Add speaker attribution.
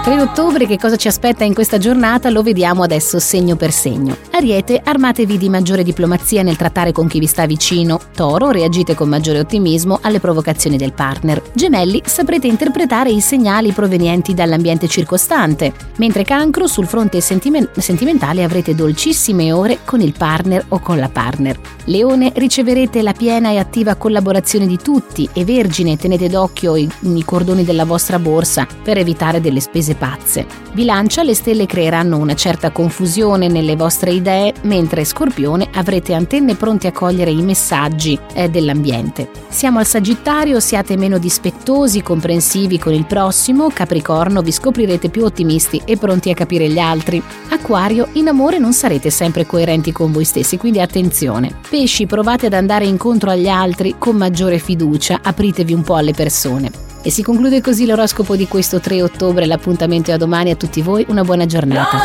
Speaker 1: 3 ottobre, che cosa ci aspetta in questa giornata? Lo vediamo adesso segno per segno. Ariete, armatevi di maggiore diplomazia nel trattare con chi vi sta vicino. Toro, reagite con maggiore ottimismo alle provocazioni del partner. Gemelli, saprete interpretare i segnali provenienti dall'ambiente circostante. Mentre Cancro, sul fronte sentimentale avrete dolcissime ore con il partner o con la partner. Leone, riceverete la piena e attiva collaborazione di tutti. E Vergine, tenete d'occhio i cordoni della vostra borsa per evitare delle spese pazze. Bilancia, le stelle creeranno una certa confusione nelle vostre idee, mentre Scorpione avrete antenne pronte a cogliere i messaggi dell'ambiente. Siamo al Sagittario, siate meno dispettosi, comprensivi con il prossimo. Capricorno, vi scoprirete più ottimisti e pronti a capire gli altri. Acquario, in amore non sarete sempre coerenti con voi stessi, quindi attenzione. Pesci, provate ad andare incontro agli altri con maggiore fiducia, apritevi un po' alle persone. E si conclude così l'oroscopo di questo 3 ottobre, l'appuntamento è a domani. A tutti voi una buona giornata.